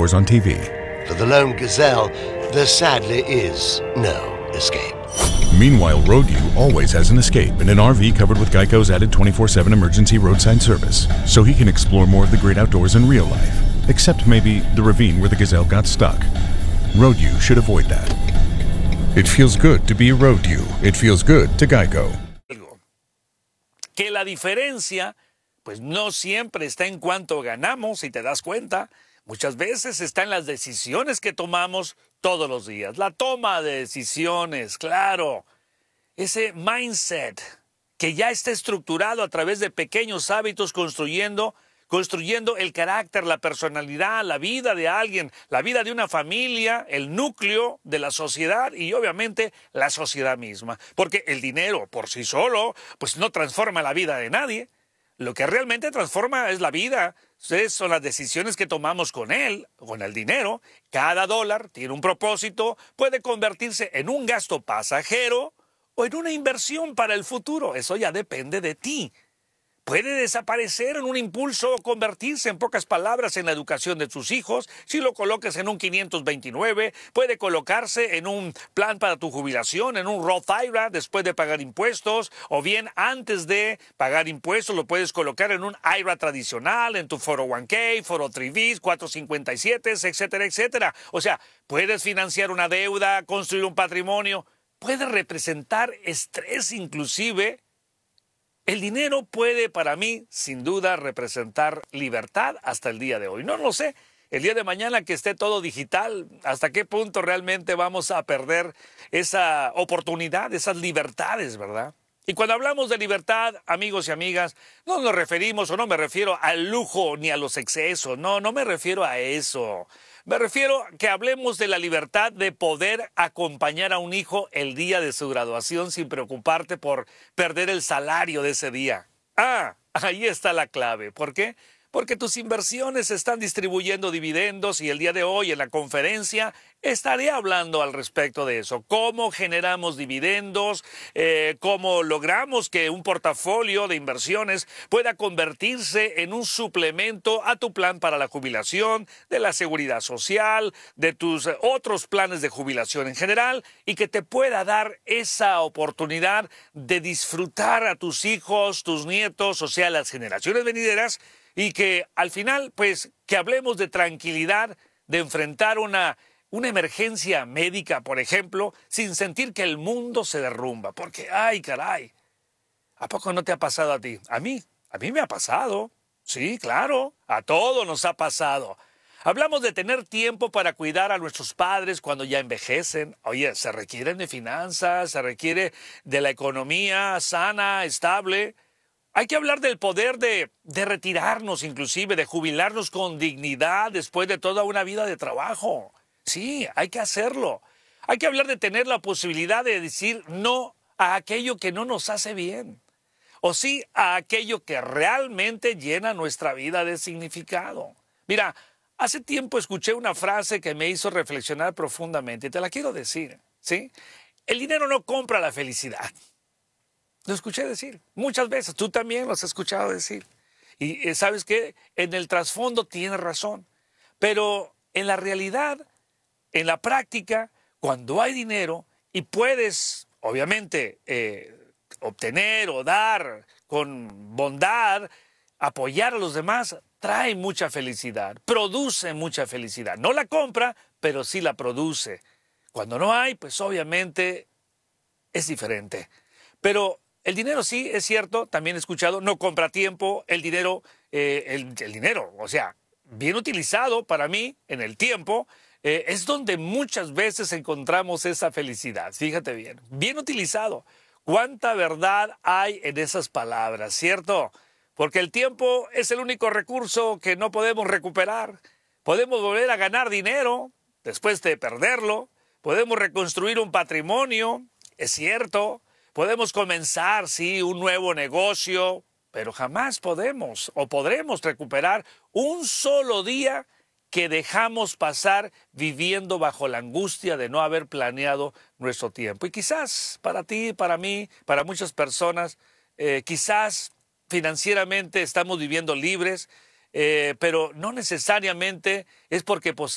outdoors on TV. For the lone gazelle, there sadly is no escape. Meanwhile, Roadview always has an escape in an RV covered with Geico's added 24/7 emergency roadside service, so he can explore more of the great outdoors in real life, except maybe the ravine where the gazelle got stuck. Roadview should avoid that. It feels good to be Roadview. It feels good to Geico. Que la diferencia, pues no siempre está en cuánto ganamos, si te das cuenta. Muchas veces está en las decisiones que tomamos todos los días. La toma de decisiones, claro. Ese mindset que ya está estructurado a través de pequeños hábitos construyendo el carácter, la personalidad, la vida de alguien, la vida de una familia, el núcleo de la sociedad y obviamente la sociedad misma. Porque el dinero por sí solo pues no transforma la vida de nadie. Lo que realmente transforma es la vida. Son las decisiones que tomamos con él, con el dinero. Cada dólar tiene un propósito, puede convertirse en un gasto pasajero o en una inversión para el futuro. Eso ya depende de ti. Puede desaparecer en un impulso o convertirse, en pocas palabras, en la educación de tus hijos. Si lo colocas en un 529, puede colocarse en un plan para tu jubilación, en un Roth IRA después de pagar impuestos, o bien antes de pagar impuestos lo puedes colocar en un IRA tradicional, en tu 401k, 403bs, 457s, etcétera, etcétera. O sea, puedes financiar una deuda, construir un patrimonio, puede representar estrés inclusive. El dinero puede, para mí, sin duda, representar libertad hasta el día de hoy. No lo sé. El día de mañana que esté todo digital, ¿hasta qué punto realmente vamos a perder esa oportunidad, esas libertades, verdad? Y cuando hablamos de libertad, amigos y amigas, no nos referimos o no me refiero al lujo ni a los excesos. No me refiero a eso. Me refiero a que hablemos de la libertad de poder acompañar a un hijo el día de su graduación sin preocuparte por perder el salario de ese día. Ahí está la clave. ¿Por qué? Porque tus inversiones están distribuyendo dividendos y el día de hoy en la conferencia estaré hablando al respecto de eso. Cómo generamos dividendos, cómo logramos que un portafolio de inversiones pueda convertirse en un suplemento a tu plan para la jubilación, de la seguridad social, de tus otros planes de jubilación en general y que te pueda dar esa oportunidad de disfrutar a tus hijos, tus nietos, o sea, las generaciones venideras. Y que al final, pues, que hablemos de tranquilidad, de enfrentar una emergencia médica, por ejemplo, sin sentir que el mundo se derrumba. Porque, ay, caray, ¿a poco no te ha pasado a ti? A mí me ha pasado. Sí, claro, a todos nos ha pasado. Hablamos de tener tiempo para cuidar a nuestros padres cuando ya envejecen. Oye, se requieren de finanzas, se requiere de la economía sana, estable. Hay que hablar del poder de retirarnos, inclusive, de jubilarnos con dignidad después de toda una vida de trabajo. Sí, hay que hacerlo. Hay que hablar de tener la posibilidad de decir no a aquello que no nos hace bien. O sí a aquello que realmente llena nuestra vida de significado. Mira, hace tiempo escuché una frase que me hizo reflexionar profundamente y te la quiero decir, ¿sí? El dinero no compra la felicidad. Lo escuché decir muchas veces, tú también lo has escuchado decir. Y ¿sabes qué? En el trasfondo tienes razón. Pero en la realidad, en la práctica, cuando hay dinero y puedes, obviamente, obtener o dar con bondad, apoyar a los demás, trae mucha felicidad, produce mucha felicidad. No la compra, pero sí la produce. Cuando no hay, pues obviamente es diferente. Pero el dinero sí, es cierto, también he escuchado, no compra tiempo, el dinero, o sea, bien utilizado para mí en el tiempo, es donde muchas veces encontramos esa felicidad. Fíjate bien utilizado. ¿Cuánta verdad hay en esas palabras, cierto? Porque el tiempo es el único recurso que no podemos recuperar. Podemos volver a ganar dinero después de perderlo, podemos reconstruir un patrimonio, es cierto. Podemos comenzar, sí, un nuevo negocio, pero jamás podemos o podremos recuperar un solo día que dejamos pasar viviendo bajo la angustia de no haber planeado nuestro tiempo. Y quizás para ti, para mí, para muchas personas, quizás financieramente estamos viviendo libres, pero no necesariamente es porque